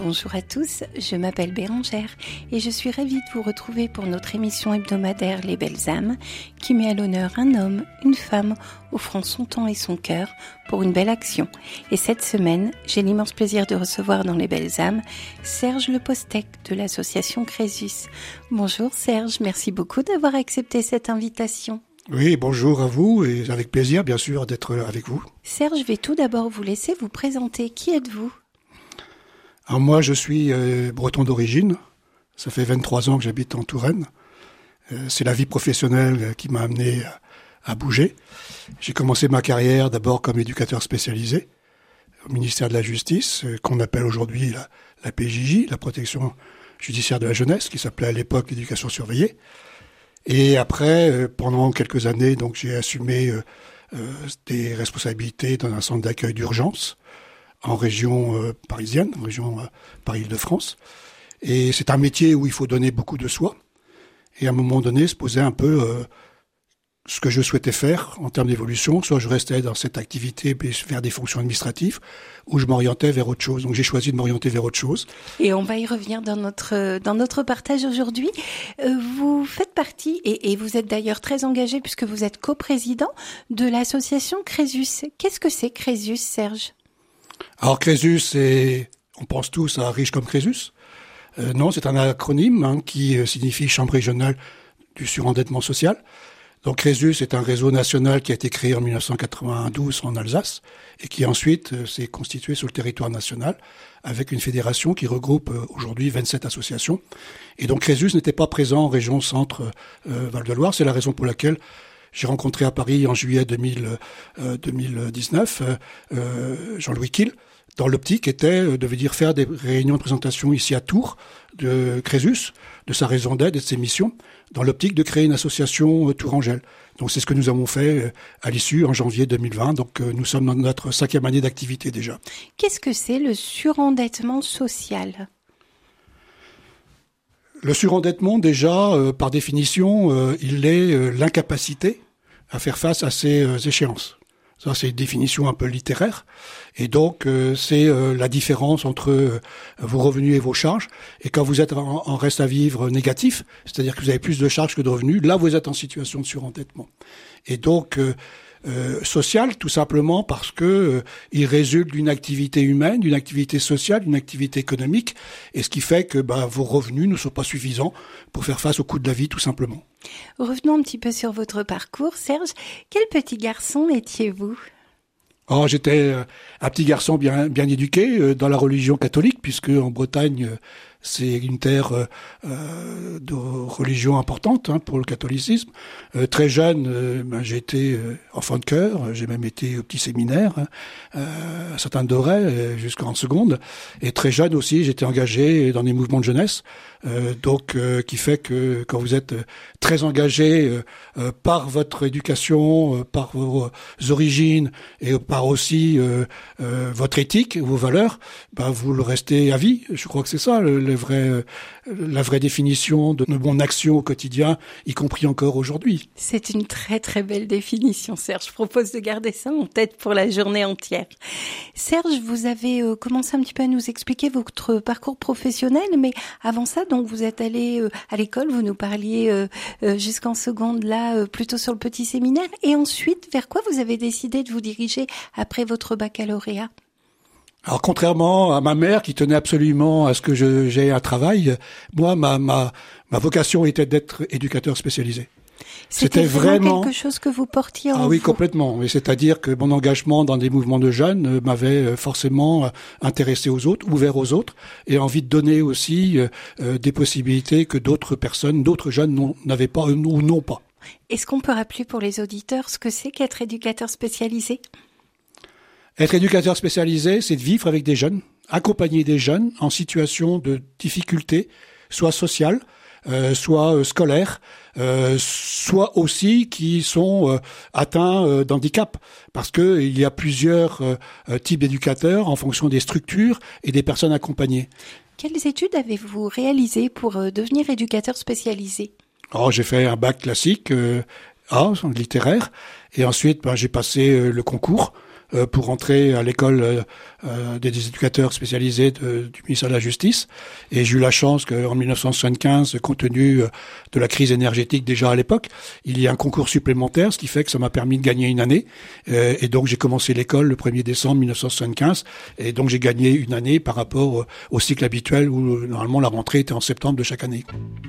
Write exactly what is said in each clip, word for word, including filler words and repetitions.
Bonjour à tous, je m'appelle Bérangère et je suis ravie de vous retrouver pour notre émission hebdomadaire Les Belles âmes qui met à l'honneur un homme, une femme offrant son temps et son cœur pour une belle action. Et cette semaine, j'ai l'immense plaisir de recevoir dans Les Belles âmes Serge Le Postec de l'association Crésus. Bonjour Serge, merci beaucoup d'avoir accepté cette invitation. Oui, bonjour à vous et avec plaisir bien sûr d'être avec vous. Serge, je vais tout d'abord vous laisser vous présenter. Qui êtes-vous ? Alors moi, je suis euh, breton d'origine. Ça fait vingt-trois ans que j'habite en Touraine. Euh, c'est la vie professionnelle qui m'a amené à, à bouger. J'ai commencé ma carrière d'abord comme éducateur spécialisé au ministère de la Justice, euh, qu'on appelle aujourd'hui la, la P J J, la protection judiciaire de la jeunesse, qui s'appelait à l'époque l'éducation surveillée. Et après, euh, pendant quelques années, donc j'ai assumé euh, euh, des responsabilités dans un centre d'accueil d'urgence en région euh, parisienne, en région euh, Paris-Île-de-France. Et c'est un métier où il faut donner beaucoup de soi. Et à un moment donné, se poser un peu euh, ce que je souhaitais faire en termes d'évolution. Soit je restais dans cette activité vers des fonctions administratives, ou je m'orientais vers autre chose. Donc j'ai choisi de m'orienter vers autre chose. Et on va y revenir dans notre dans notre partage aujourd'hui. Euh, vous faites partie, et, et vous êtes d'ailleurs très engagé puisque vous êtes coprésident de l'association Crésus. Qu'est-ce que c'est Crésus, Serge ? Alors Crésus, c'est, on pense tous à Riche comme Crésus. Euh, non, c'est un acronyme hein, qui euh, signifie Chambre régionale du surendettement social. Donc Crésus est un réseau national qui a été créé en dix-neuf cent quatre-vingt-douze en Alsace et qui ensuite euh, s'est constitué sur le territoire national avec une fédération qui regroupe euh, aujourd'hui vingt-sept associations. Et donc Crésus n'était pas présent en région centre euh, Val-de-Loire. C'est la raison pour laquelle j'ai rencontré à Paris en juillet deux mille, euh, deux mille dix-neuf euh, Jean-Louis Kiel, dans l'optique était de venir faire des réunions de présentation ici à Tours de Crésus, de sa raison d'être et de ses missions, dans l'optique de créer une association euh, Tourangelle. Donc c'est ce que nous avons fait euh, à l'issue en janvier deux mille vingt. Donc euh, nous sommes dans notre cinquième année d'activité déjà. Qu'est-ce que c'est le surendettement social ? Le surendettement, déjà, euh, par définition, euh, il est euh, l'incapacité à faire face à ces euh, échéances. Ça, c'est une définition un peu littéraire. Et donc, euh, c'est euh, la différence entre euh, vos revenus et vos charges. Et quand vous êtes en, en reste à vivre négatif, c'est-à-dire que vous avez plus de charges que de revenus, là, vous êtes en situation de surendettement. Et donc, euh, euh, social, tout simplement parce que euh, il résulte d'une activité humaine, d'une activité sociale, d'une activité économique, et ce qui fait que bah, vos revenus ne sont pas suffisants pour faire face au coût de la vie, tout simplement. Revenons un petit peu sur votre parcours, Serge. Quel petit garçon étiez-vous ? Oh, j'étais euh, un petit garçon bien bien éduqué euh, dans la religion catholique, puisque en Bretagne euh, c'est une terre euh, euh, de religion importante hein, pour le catholicisme. Euh, très jeune, euh, ben, j'ai été euh, enfant de chœur, j'ai même été au petit séminaire, hein, euh, à Saint-Anne-d'Auray euh, jusqu'en seconde. Et très jeune aussi, j'étais engagé dans des mouvements de jeunesse, euh, donc euh, qui fait que quand vous êtes très engagé euh, euh, par votre éducation, euh, par vos origines et par aussi euh, euh, votre éthique, vos valeurs, ben, vous le restez à vie. Je crois que c'est ça le, le vrai, euh, la vraie définition de mon action au quotidien, y compris encore aujourd'hui. C'est une très très belle définition, Serge. Je propose de garder ça en tête pour la journée entière. Serge, vous avez euh, commencé un petit peu à nous expliquer votre parcours professionnel, mais avant ça, donc vous êtes allé euh, à l'école, vous nous parliez euh, euh, jusqu'en seconde là, euh, plutôt sur le petit séminaire, et ensuite, vers quoi vous avez décidé de vous diriger après votre baccalauréat ? Alors contrairement à ma mère qui tenait absolument à ce que je, j'ai un travail, moi ma ma ma vocation était d'être éducateur spécialisé. C'était, C'était vraiment, vraiment quelque chose que vous portiez en Ah oui, vous. complètement. Et c'est-à-dire que mon engagement dans des mouvements de jeunes m'avait forcément intéressé aux autres, ouvert aux autres, et envie de donner aussi euh, des possibilités que d'autres personnes, d'autres jeunes n'avaient pas ou n'ont pas. Est-ce qu'on peut rappeler pour les auditeurs ce que c'est qu'être éducateur spécialisé ? Être éducateur spécialisé, c'est de vivre avec des jeunes, accompagner des jeunes en situation de difficulté, soit sociale, euh, soit euh, scolaire, euh, soit aussi qui sont euh, atteints euh, d'handicap, parce que il y a plusieurs euh, types d'éducateurs en fonction des structures et des personnes accompagnées. Quelles études avez-vous réalisées pour euh, devenir éducateur spécialisé ? Alors, j'ai fait un bac classique, euh, A, littéraire, et ensuite ben, j'ai passé euh, le concours euh, pour entrer à l'école euh, euh, des éducateurs spécialisés de, du ministère de la Justice. Et j'ai eu la chance qu'en dix-neuf cent soixante-quinze, compte tenu de la crise énergétique déjà à l'époque, il y a un concours supplémentaire, ce qui fait que ça m'a permis de gagner une année. Euh, et donc j'ai commencé l'école le premier décembre mille neuf cent soixante-quinze. Et donc j'ai gagné une année par rapport au cycle habituel où normalement la rentrée était en septembre de chaque année.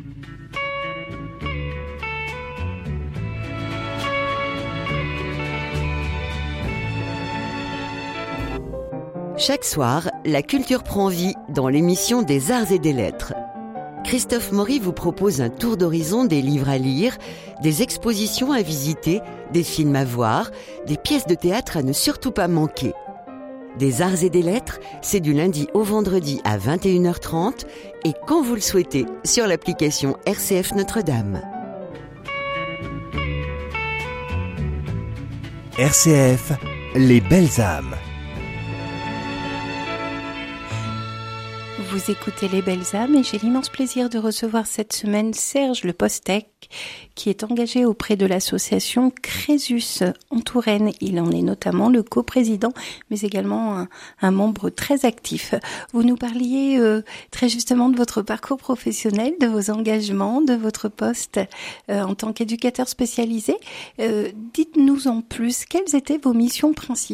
Chaque soir, la culture prend vie dans l'émission des Arts et des Lettres. Christophe Maury vous propose un tour d'horizon des livres à lire, des expositions à visiter, des films à voir, des pièces de théâtre à ne surtout pas manquer. Des Arts et des Lettres, c'est du lundi au vendredi à vingt et une heures trente et quand vous le souhaitez sur l'application R C F Notre-Dame. R C F, les belles âmes. Vous écoutez Les Belles Âmes et j'ai l'immense plaisir de recevoir cette semaine Serge Le Postec qui est engagé auprès de l'association Crésus en Touraine. Il en est notamment le coprésident mais également un, un membre très actif. Vous nous parliez euh, très justement de votre parcours professionnel, de vos engagements, de votre poste euh, en tant qu'éducateur spécialisé. Euh, dites-nous en plus, quelles étaient vos missions principales ?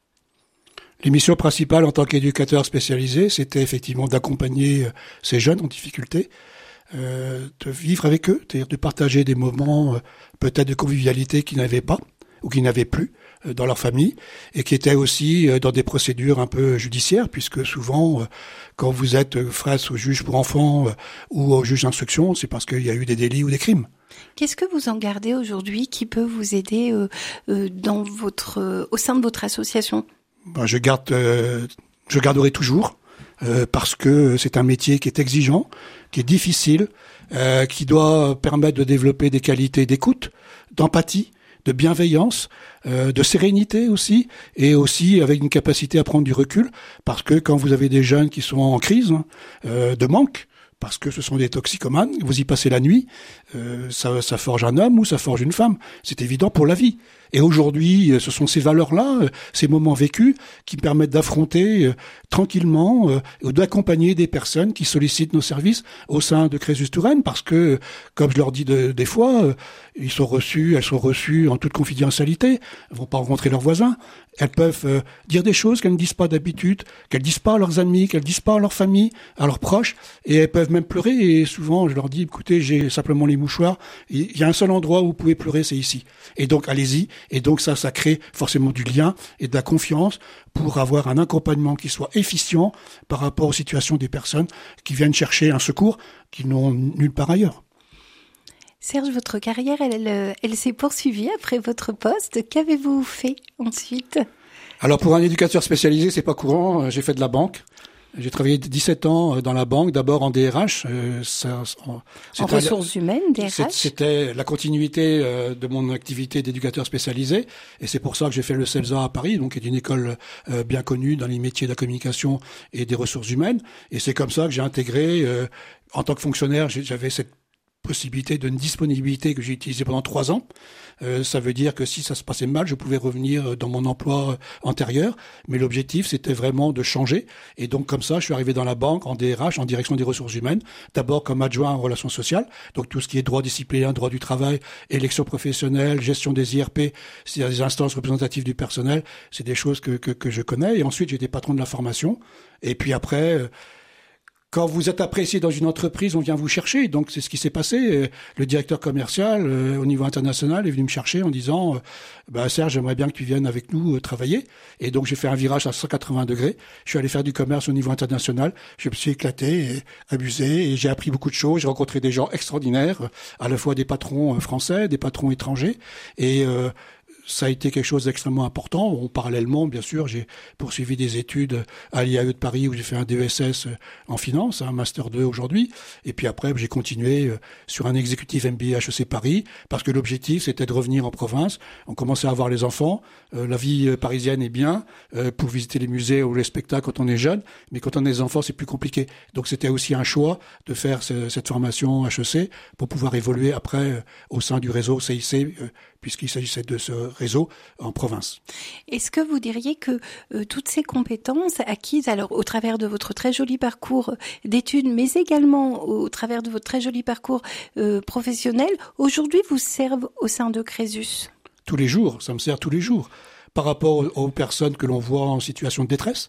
Les missions principales en tant qu'éducateur spécialisé, c'était effectivement d'accompagner ces jeunes en difficulté, euh, de vivre avec eux, c'est-à-dire de partager des moments euh, peut-être de convivialité qu'ils n'avaient pas ou qu'ils n'avaient plus euh, dans leur famille et qui étaient aussi euh, dans des procédures un peu judiciaires puisque souvent, euh, quand vous êtes face au juge pour enfants euh, ou au juge d'instruction, c'est parce qu'il y a eu des délits ou des crimes. Qu'est-ce que vous en gardez aujourd'hui qui peut vous aider euh, euh, dans votre, euh, au sein de votre association ? Ben, je garde, euh, je garderai toujours euh, parce que c'est un métier qui est exigeant, qui est difficile, euh, qui doit permettre de développer des qualités d'écoute, d'empathie, de bienveillance, euh, de sérénité aussi, et aussi avec une capacité à prendre du recul, parce que quand vous avez des jeunes qui sont en crise, euh, de manque, parce que ce sont des toxicomanes, vous y passez la nuit, euh, ça, ça forge un homme ou ça forge une femme. C'est évident pour la vie. Et aujourd'hui, ce sont ces valeurs-là, ces moments vécus, qui permettent d'affronter euh, tranquillement euh, ou d'accompagner des personnes qui sollicitent nos services au sein de Crésus Touraine, parce que, comme je leur dis de, des fois, euh, ils sont reçus, elles sont reçues en toute confidentialité, elles vont pas rencontrer leurs voisins, elles peuvent euh, dire des choses qu'elles ne disent pas d'habitude, qu'elles disent pas à leurs amis, qu'elles disent pas à leur famille, à leurs proches, et elles peuvent même pleurer, et souvent je leur dis, écoutez, j'ai simplement les mouchoirs, il y a un seul endroit où vous pouvez pleurer, c'est ici. Et donc allez-y, et donc ça, ça crée forcément du lien et de la confiance pour avoir un accompagnement qui soit efficient par rapport aux situations des personnes qui viennent chercher un secours qu'ils n'ont nulle part ailleurs. Serge, votre carrière, elle, elle, elle s'est poursuivie après votre poste. Qu'avez-vous fait ensuite ? Alors pour un éducateur spécialisé, c'est pas courant. J'ai fait de la banque. J'ai travaillé dix-sept ans dans la banque, d'abord en D R H. Euh, ça, en en ressources humaines, D R H. C'était la continuité euh, de mon activité d'éducateur spécialisé, et c'est pour ça que j'ai fait le CELSA à Paris, donc qui est une école euh, bien connue dans les métiers de la communication et des ressources humaines. Et c'est comme ça que j'ai intégré, euh, en tant que fonctionnaire, j'avais cette possibilité d'une disponibilité que j'ai utilisée pendant trois ans. Euh, ça veut dire que si ça se passait mal, je pouvais revenir dans mon emploi antérieur. Mais l'objectif, c'était vraiment de changer. Et donc, comme ça, je suis arrivé dans la banque, en D R H, en direction des ressources humaines. D'abord comme adjoint en relations sociales. Donc, tout ce qui est droit disciplinaire, droit du travail, élection professionnelle, gestion des I R P, c'est des instances représentatives du personnel. C'est des choses que, que, que je connais. Et ensuite, j'étais patron de la formation. Et puis après, euh, quand vous êtes apprécié dans une entreprise, on vient vous chercher. Donc, c'est ce qui s'est passé. Le directeur commercial, euh, au niveau international, est venu me chercher en disant euh, bah, « Serge, j'aimerais bien que tu viennes avec nous euh, travailler. » Et donc, j'ai fait un virage à cent quatre-vingts degrés. Je suis allé faire du commerce au niveau international. Je me suis éclaté et abusé et j'ai appris beaucoup de choses. J'ai rencontré des gens extraordinaires, à la fois des patrons français, des patrons étrangers. Et euh, ça a été quelque chose d'extrêmement important. Bon, parallèlement, bien sûr, j'ai poursuivi des études à l'I A E de Paris où j'ai fait un D E S S en finance, un Master deux aujourd'hui. Et puis après, j'ai continué sur un exécutif M B A H E C Paris parce que l'objectif, c'était de revenir en province. On commençait à avoir les enfants. Euh, la vie parisienne est bien euh, pour visiter les musées ou les spectacles quand on est jeune. Mais quand on a des enfants, c'est plus compliqué. Donc, c'était aussi un choix de faire ce, cette formation H E C pour pouvoir évoluer après euh, au sein du réseau C I C euh, puisqu'il s'agissait de ce réseau en province. Est-ce que vous diriez que euh, toutes ces compétences acquises, alors au travers de votre très joli parcours d'études, mais également au travers de votre très joli parcours euh, professionnel, aujourd'hui vous servent au sein de Crésus? Tous les jours, ça me sert tous les jours. Par rapport aux, aux personnes que l'on voit en situation de détresse,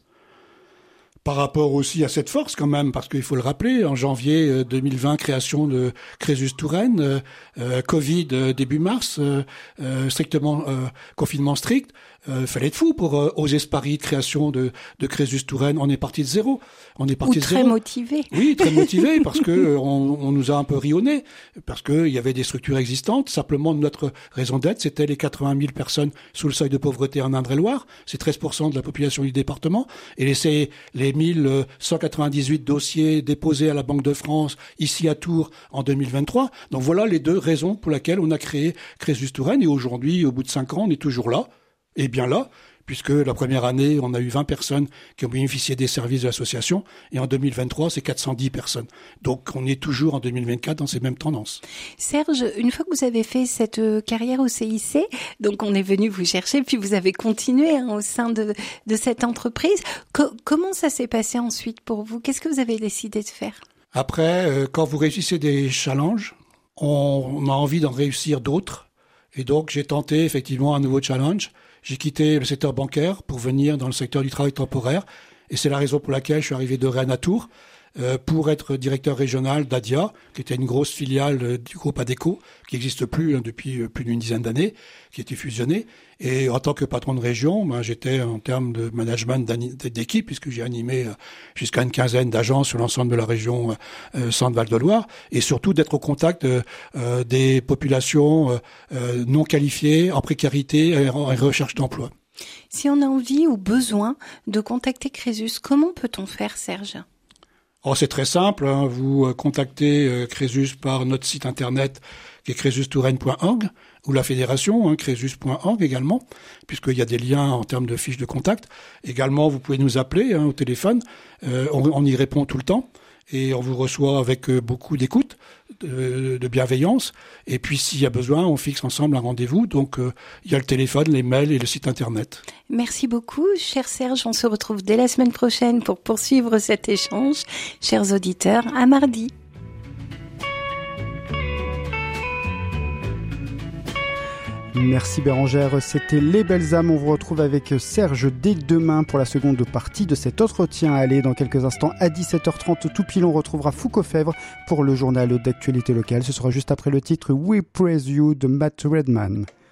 par rapport aussi à cette force quand même, parce qu'il faut le rappeler, en janvier deux mille vingt, création de Crésus Touraine, euh, euh, Covid euh, début mars, euh, euh, strictement euh, confinement strict. Euh, fallait être fou pour euh, oser ce pari de création de, de Crésus Touraine. On est parti de zéro. On est parti Ou de très zéro. motivé. Oui, très motivé parce que euh, on, on nous a un peu ri au nez, parce que il y avait des structures existantes. Simplement, notre raison d'être, c'était les quatre-vingt mille personnes sous le seuil de pauvreté en Indre-et-Loire. C'est treize pour cent de la population du département. Et laisser les mille cent quatre-vingt-dix-huit dossiers déposés à la Banque de France ici à Tours en deux mille vingt-trois. Donc voilà les deux raisons pour lesquelles on a créé Crésus Touraine. Et aujourd'hui, au bout de cinq ans, on est toujours là. Et bien là, puisque la première année, on a eu vingt personnes qui ont bénéficié des services de l'association, et en deux mille vingt-trois, c'est quatre cent dix personnes. Donc on est toujours en deux mille vingt-quatre dans ces mêmes tendances. Serge, une fois que vous avez fait cette carrière au C I C, donc on est venu vous chercher, puis vous avez continué hein, au sein de, de cette entreprise. Co- comment ça s'est passé ensuite pour vous? Qu'est-ce que vous avez décidé de faire? Après, euh, quand vous réussissez des challenges, on, on a envie d'en réussir d'autres. Et donc j'ai tenté effectivement un nouveau challenge. J'ai quitté le secteur bancaire pour venir dans le secteur du travail temporaire. Et c'est la raison pour laquelle je suis arrivé de Rennes à Tours euh, pour être directeur régional d'Adia, qui était une grosse filiale euh, du groupe Adecco, qui n'existe plus hein, depuis euh, plus d'une dizaine d'années, qui a été fusionnée. Et en tant que patron de région, ben, j'étais en termes de management d'équipe, puisque j'ai animé euh, jusqu'à une quinzaine d'agences sur l'ensemble de la région euh, Centre-Val de Loire, et surtout d'être au contact euh, euh, des populations euh, euh, non qualifiées, en précarité et en recherche d'emploi. Si on a envie ou besoin de contacter Crésus, comment peut-on faire, Serge? Oh, c'est très simple, hein. Vous contactez euh, Crésus par notre site internet qui est crésus touraine point org ou la fédération, hein, crésus point org également, puisqu'il y a des liens en termes de fiches de contact. Également, vous pouvez nous appeler hein, au téléphone, euh, on, on y répond tout le temps et on vous reçoit avec euh, beaucoup d'écoute, de, de bienveillance. Et puis, s'il y a besoin, on fixe ensemble un rendez-vous. Donc, euh, il y a le téléphone, les mails et le site internet. Merci beaucoup, cher Serge. On se retrouve dès la semaine prochaine pour poursuivre cet échange. Chers auditeurs, à mardi. Merci Bérangère, c'était Les Belles Âmes. On vous retrouve avec Serge dès demain pour la seconde partie de cet entretien. Allez, dans quelques instants à dix-sept heures trente tout pile, on retrouvera Foucault Fèvre pour le journal d'actualité locale. Ce sera juste après le titre We Praise You de Matt Redman.